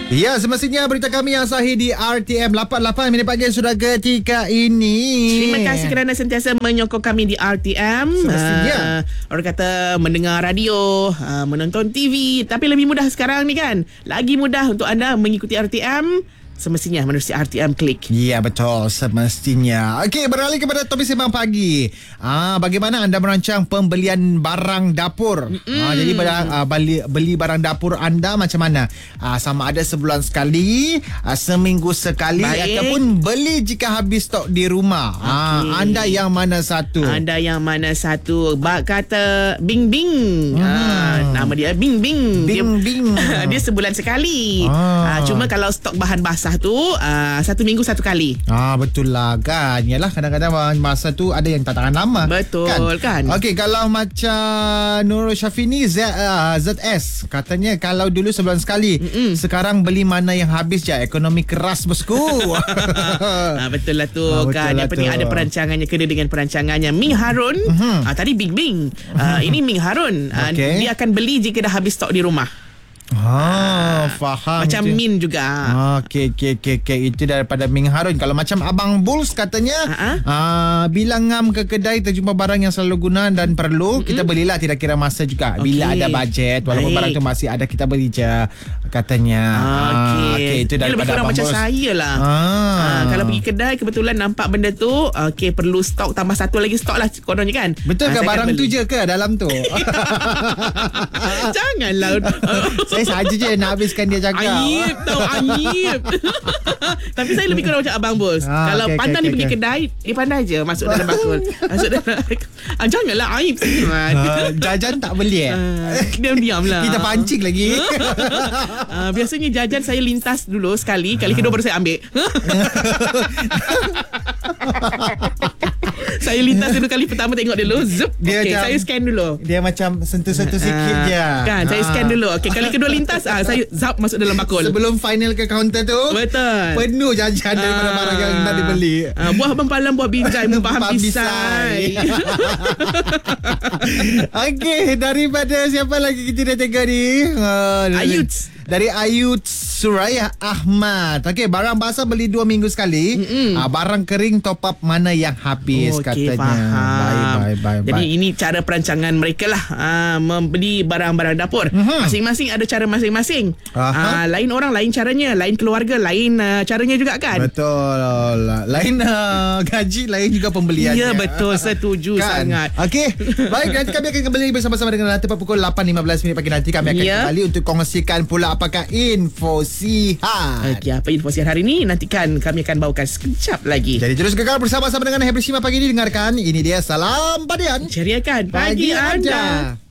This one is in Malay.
Ya, semestinya berita kami yang sahih di RTM 88 minit pagi sudah ketika ini. Terima kasih kerana sentiasa menyokong kami di RTM. Semestinya. Orang kata mendengar radio, menonton TV. Tapi lebih mudah sekarang ni kan. Lagi mudah untuk anda mengikuti RTM. Semestinya menerusi RTM Klik. Ya, betul. Semestinya. Okey, beralih kepada topik sembang pagi. Bagaimana anda merancang pembelian barang dapur? Jadi beli barang dapur anda macam mana? Sama ada sebulan sekali, seminggu sekali, ataupun beli jika habis stok di rumah. Anda yang mana satu? Bak kata Bing Bing. Nama dia Bing Bing. Bing Bing. Dia sebulan sekali. Cuma kalau stok bahan basah tu 1 minggu 1 kali. Betul lah kan. Yalah, kadang-kadang masa tu ada yang tak tahan lama. Betul kan. Okey, kalau macam Nurul Syafini ZS katanya kalau dulu sebulan sekali, sekarang beli mana yang habis je. Ekonomi keras bosku. Betul lah tu kan. Yang penting ada perancangannya, kena dengan perancangannya. Ming Harun tadi Bing Bing. Ini Ming Harun. Dia akan beli jika dah habis stok di rumah. Faham. Macam itu. Min juga. Okey. Itu daripada Ming Harun. Kalau macam Abang Bulls katanya, bila ngam ke kedai terjumpa barang yang selalu guna dan perlu, kita belilah, tidak kira masa juga. Bila ada bajet, walaupun barang tu masih ada, kita beli je katanya. Itu daripada lebih kurang Abang macam Bulls. saya lah. Kalau pergi kedai kebetulan nampak benda tu, perlu stok, tambah satu lagi stok lah kononnya kan. Betul ke barang tu je ke dalam tu? Janganlah. Saya saja je nak habiskan dia jaga. Aib tau, aib. Tapi saya lebih kurang macam Abang Bos. Kalau pandai dia pergi kedai, dia pandai je masuk dalam bakul. Masuk dalam janganlah aib sangat. Jajan tak beli Diam-diam lah. Kita pancing lagi. Biasanya jajan saya lintas dulu sekali. Kali kedua baru saya ambil. Saya lintas dulu kali pertama, tengok dulu. Zup. Saya scan dulu. Dia macam sentuh-sentuh sikit je. Kan, saya scan dulu. Kali kedua lintas, saya zap masuk dalam bakul. Sebelum final ke kaunter tu, betul, penuh jajan daripada barang yang nak dibeli. Buah bempalam, buah binjai, buah pisai. Okey, daripada siapa lagi kita dah tengok ni? Ayut. Dari Ayut Suraya Ahmad. Okey, barang basah beli 2 minggu sekali. Barang kering top up mana yang habis katanya. Faham. Baik. Jadi ini cara perancangan mereka lah, membeli barang-barang dapur. Masing-masing ada cara masing-masing. Lain orang lain caranya, lain keluarga lain caranya juga kan. Betul. Lain gaji, lain juga pembeliannya. Ya, betul, setuju sangat. Okey, baik, nanti kami akan kembali bersama-sama dengan tepat pukul 8.15 minit pagi nanti. Kami akan kembali untuk kongsikan pula apakah info sihat. Okey, apa info sihat hari ini? Nantikan kami akan bawakan sekejap lagi. Jadi terus kekal bersama-sama dengan Hebri Shima pagi ini. Dengarkan, ini dia Salam Padian. Ceriakan pagi anda.